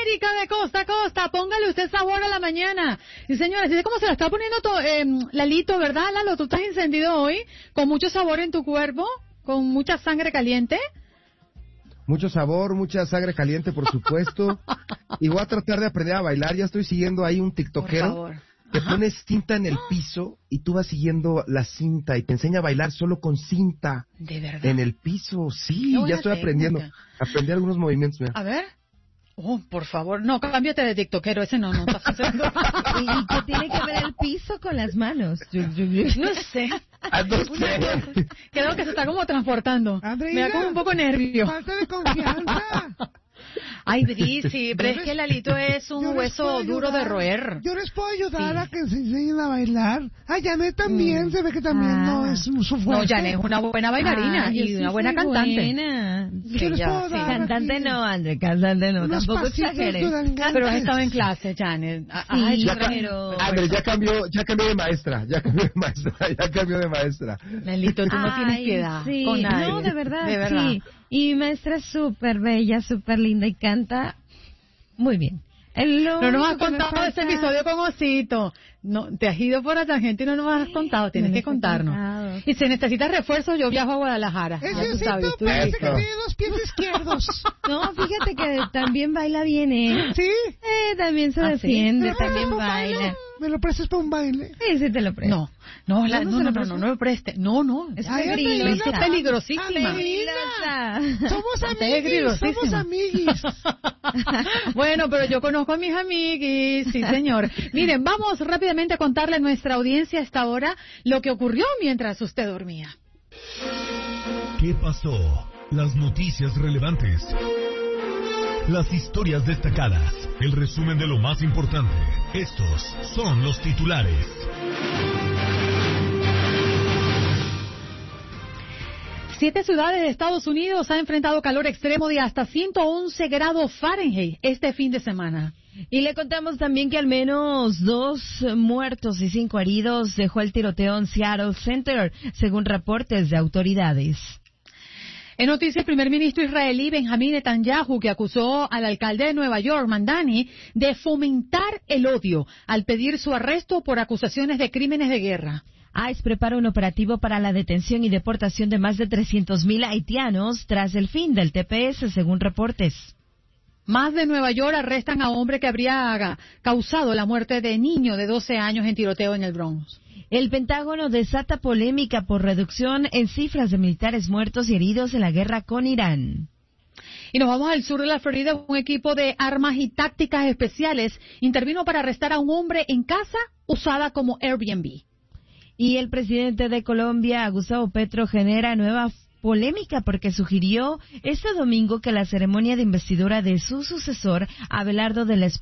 América de costa a costa, póngale usted sabor a la mañana. Y señores, así es como se la está poniendo Lalito, ¿verdad, Lalo? Tú estás encendido hoy, con mucho sabor en tu cuerpo, con mucha sangre caliente. Mucho sabor, mucha sangre caliente, por supuesto. Y voy a tratar de aprender a bailar. Ya estoy siguiendo ahí un tiktokero que pone cinta en el piso y tú vas siguiendo la cinta y te enseña a bailar solo con cinta. ¿De verdad? En el piso, sí, ya estoy aprendiendo. Aprendí algunos movimientos. Mira. A ver. Oh, por favor, no, cámbiate de tiktokero, ese no está funcionando. ¿Y qué tiene que ver el piso con las manos? No sé. Creo que se está como transportando. Andreina, me da como un poco nervio. Falta de confianza. Ay, Brisi, pero es que Lalito es un hueso duro de roer. Yo les puedo ayudar a que se enseñen a bailar. Ah, Janet también, se ve que también no es su fuerte. No, Janet es una buena bailarina y una buena cantante. Buena. Yo les puedo dar Cantante aquí no, André, cantante no, unos tampoco pasitos exageres. duranguenses. Pero has estado en clase, Janet. Sí, pero... André, ya cambió de maestra, ya cambió de maestra. Lalito, tú no tienes piedad con nadie. No, de verdad, sí. Y maestra es súper bella, súper linda y canta muy bien. No nos has contado ese episodio con Osito. No, te has ido por la tangente y no nos has contado. Tienes que contarnos. Y si necesitas refuerzos, yo viajo a Guadalajara. Ese Osito parece que tiene dos pies izquierdos. No, fíjate que también baila bien, ¿eh? ¿Sí? También se defiende, ¿Sí? también baila. ¿Me lo prestas para un baile? Sí, te lo presto. No lo preste. No. Es peligrosísima. Somos amiguis. Bueno, pero yo conozco a mis amiguis, sí señor. Miren, vamos rápidamente a contarle a nuestra audiencia a esta hora lo que ocurrió mientras usted dormía. ¿Qué pasó? Las noticias relevantes. Las historias destacadas, el resumen de lo más importante. Estos son los titulares. Siete ciudades de Estados Unidos han enfrentado calor extremo de hasta 111 grados Fahrenheit este fin de semana. Y le contamos también que al menos 2 muertos y 5 heridos dejó el tiroteo en Seattle Center, según reportes de autoridades. En noticias, el primer ministro israelí Benjamín Netanyahu, que acusó al alcalde de Nueva York, Mandani, de fomentar el odio al pedir su arresto por acusaciones de crímenes de guerra. ICE prepara un operativo para la detención y deportación de más de 300,000 haitianos tras el fin del TPS, según reportes. Más de Nueva York arrestan a hombre que habría causado la muerte de niño de 12 años en tiroteo en el Bronx. El Pentágono desata polémica por reducción en cifras de militares muertos y heridos en la guerra con Irán. Y nos vamos al sur de la Florida. Un equipo de armas y tácticas especiales intervino para arrestar a un hombre en casa usada como Airbnb. Y el presidente de Colombia, Gustavo Petro, genera nueva polémica porque sugirió este domingo que la ceremonia de investidura de su sucesor, Abelardo de la